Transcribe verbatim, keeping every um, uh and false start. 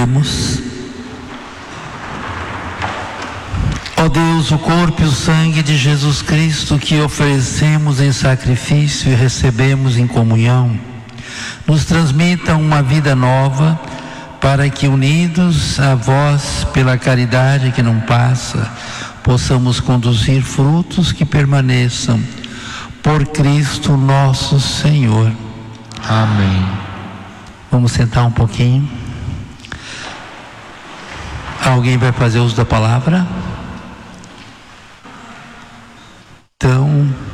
Oremos. Ó Deus, o corpo e o sangue de Jesus Cristo que oferecemos em sacrifício e recebemos em comunhão, nos transmitam uma vida nova, para que, unidos a vós pela caridade que não passa, possamos conduzir frutos que permaneçam. Por Cristo nosso Senhor. Amém. Vamos sentar um pouquinho. Alguém vai fazer uso da palavra? Então,